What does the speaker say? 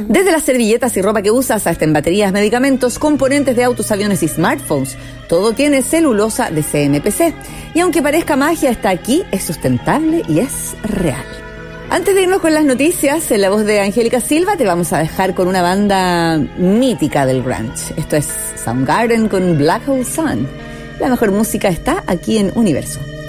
Desde las servilletas y ropa que usas hasta en baterías, medicamentos, componentes de autos, aviones y smartphones, todo tiene celulosa de CMPC. Y aunque parezca magia, está aquí, es sustentable y es real. Antes de irnos con las noticias, en la voz de Angélica Silva, te vamos a dejar con una banda mítica del grunge. Esto es Soundgarden con Black Hole Sun. La mejor música está aquí en Universo.